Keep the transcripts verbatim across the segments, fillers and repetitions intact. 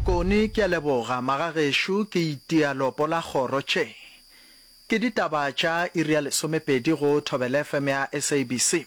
Mokoni ke leboga magageshu ke itialo pola khoroche. Ke ditaba tša iri ya lesomepedi go Thobela F M ya S A B C.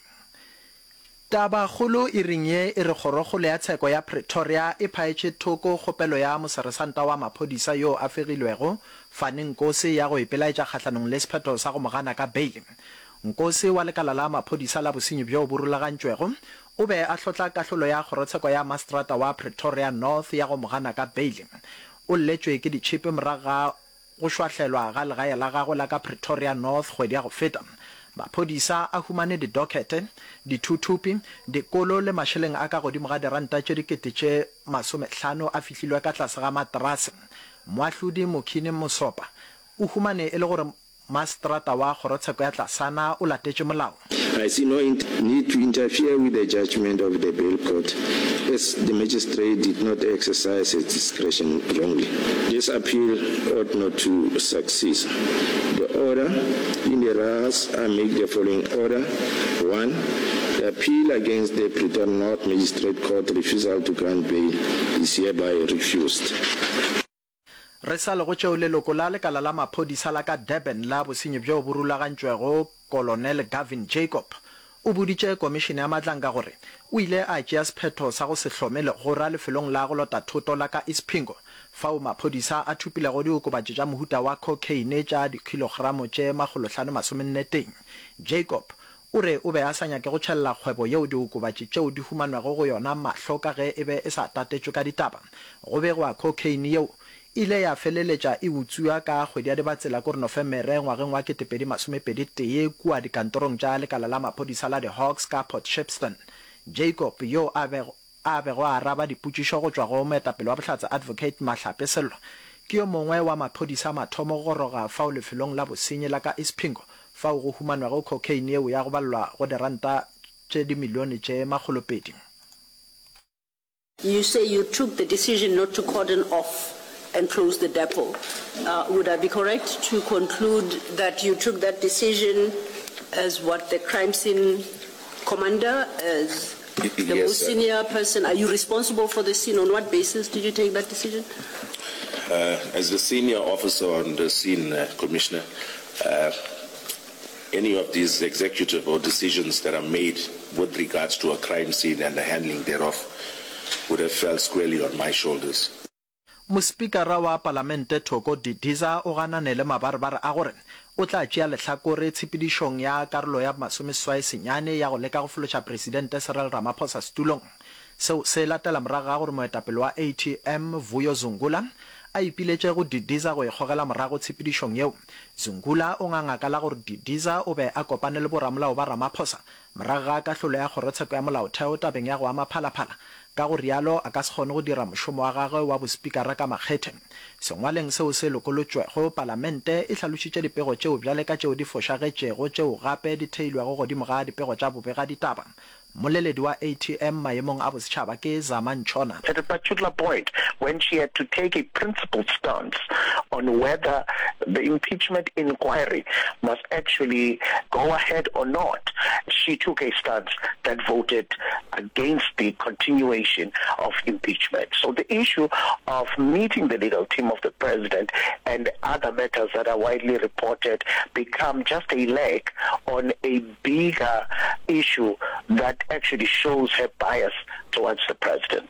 Taba kholo iring ye e re kgorokgolo ya tsheko ya Pretoria e phaetše thoko kgopelo ya moseresanta wa maphodisa yo a fegilwego Fani Nkosi ya go ipelaetša kgahlanong le sephetho sa go mogana ka bail. Nkosi wa lekala la maphodisa la bosenyi bjo bo rulagantšwego o be a hlotla kahlolo ya kgorotsheko ya Mastrata wa Pretoria North ya go mogana ka bail. O lletšwe ke ditšhipi moraga go šwahlelwa ga legae la gagwe la ka Pretoria North kgwedi ya go feta. Maphodisa a humane didokete, dithuthupi, dikolo le mašheleng a ka godimo ga diranta tše dikete tše masomehlano a fihlilwe ka tlase ga materase. Moahlodi Mokhini Mosopa o humane e le gore Mastrata wa kgorotsheko ya Tlasana o latetše molao. I see no need to interfere with the judgment of the bail court, as the magistrate did not exercise its discretion wrongly. This appeal ought not to succeed. The order in the R A S, I make the following order. One, the appeal against the Pretoria North Magistrate Court refusal to grant bail is hereby refused. Re sa le go tšeo leloko la lekala la maphodisa la ka Durban la bosenyi bjo bo rulagantšwego Colonel Gavin Jacob o boditše komišene ya matlanka gore o ile a tšea sephetho sa go se hlomele gore a lefelong la go lota thoto la ka Ispingo fao maphodisa a thupilego diokobatše tša mohuta wa cocaine tša dikilogramo tše magolohlano masomenne teng. Jacob o re o be a sa nyake go tšhelela kgwebo yeo diokobatše tšeo di humanwago go yona mahlo ka ge e be e sa tatetšwe ka ditaba go begwa cocaine yeo ile ya feleletša e utswiwa ka kgwedi ya dibatsela ko re Nofemere ngwageng wa ketepedi masomepedi tee kua dikantorong tša lekala la maphodisa la di-Hawks ka Port Shepstone. Jacob yo a bego a araba dipotšišo go tšwa go moetapele wa bohlatse Advocate Mahlape Sello ke yo mongwe wa maphodisa mathomo go goroga fao lefelong la bosenyi la ka Ispingo fao go humanwago cocaine yeo ya go balwa go diranta tše dimilione tše magolopedi. You say you took the decision not to cordon off and close the depot. Uh, would I be correct to conclude that you took that decision as what the crime scene commander, as the yes, most senior person? Are you responsible for the scene? On what basis did you take that decision? Uh, as the senior officer on the scene, uh, Commissioner, uh, any of these executive or decisions that are made with regards to a crime scene and the handling thereof would have fell squarely on my shoulders. Mospikara wa Palamente Thoko Didiza o ganane le mabarabara a gore o tla tšea lehlakore tshepedišong ya karolo ya masomeswai senyane ya go leka go folotša Presidente Cyril Ramaphosa setulong. Seo se latela morago ga gore moetapele wa A T M Vuyo Zungula a ipiletše go Didiza go ikgogela morago tshepedišong yeo. Zungula o ngangaka la gore Didiza o be a kopane le boramolao ba Ramaphosa morago ga kahlolo ya kgorotsheko ya molaotheo tabeng ya go ama phalaphala ka go rialo a ka se kgone go dira mošomo wa gagwe wa bospikara ka makgethe. Sengwaleng seo se lokolotšwego Palamente e hlalošitše dipego tšeo bjale ka tšeo di fošagetšego tšeo gape di theilwego godimo ga dipego tša bobega ditaba. Moleledi wa A T M maemong a bosetšhaba ke Zaman Chona. At a particular point, when she had to take a principled stance on whether the impeachment inquiry must actually go ahead or not, she took a stance that voted against the continuation of impeachment. So the issue of meeting the legal team of the president and other matters that are widely reported become just a leg on a bigger issue that actually shows her bias towards the president.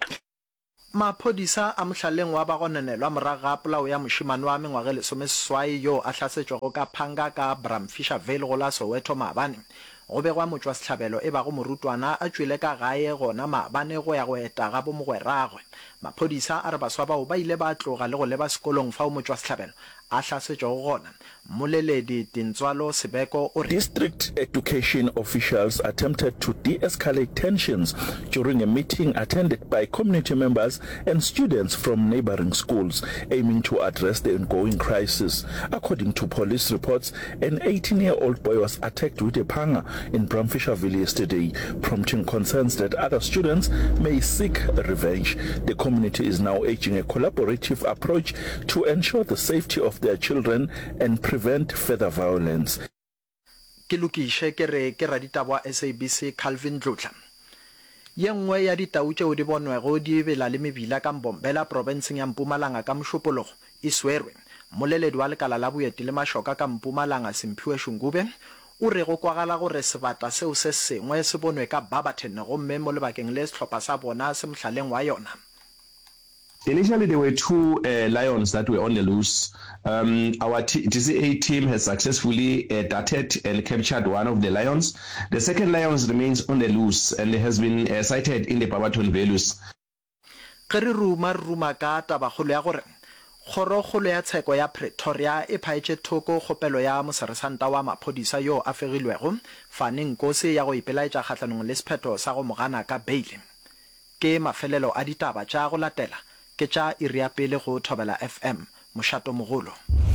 Maphodisa a mohlaleng wa ba gonenelwa morago ga polao ya mošimane wa mengwaga lesomeswai yo a hlasetšwego ka phanga ka Bramfisher Vale go la Soweto maabane. Go begwa motšwa setlhabelo e ba go morutwana a tšwele ka gae gona maabane go ya go eta ga bo mogweragwe. Maphodisa a re baswa bao ba ile ba tloga le go leba sekolong fao motšwa setlhabelo a hlasetšwego gona. Moleledi Tintswalo Sebeko o re District education officials attempted to de-escalate tensions during a meeting attended by community members and students from neighboring schools aiming to address the ongoing crisis. According to police reports, an eighteen-year-old boy was attacked with a panga in Bramfisherville yesterday, prompting concerns that other students may seek revenge. The community is now urging a collaborative approach to ensure the safety of their children and prevent further violence. Ke lokishe ke re ke raditaba S A B C Calvin Dlotla. ye nngwe ya ditau tšeo di bonwego di bela le mebila ka Mbombela provinceng ya Mpumalanga ka mošupologo e swerwe. Moleledi wa lekala la boeti le mašoka ka Mpumalanga Simphiwe Shungube o re go kwagala gore sebata seo se sengwe se bonwe ka Barberton gomme mo lebakeng le setlhopha sa bona se mohlaleng wa yona. Initially, there were two uh, lions that were on the loose. Um, our T C A team has successfully uh, darted and captured one of the lions. The second lion remains on the loose and has been uh, sighted in the Barberton values. Ke re ruma ruma ka tabagolo ya gore kgorokgolo ya tsheko ya Pretoria e phaetse thoko kgopelo ya moseresanta wa maphodisa yo a fegilwego Fani Nkosi ya go ipelaetša kgatlhanong le sephetho sa go mogana ka beile. Ke mafelelo a ditaba tša go latela ke tša iri ya pele go Thobela F M Mošato Mogolo.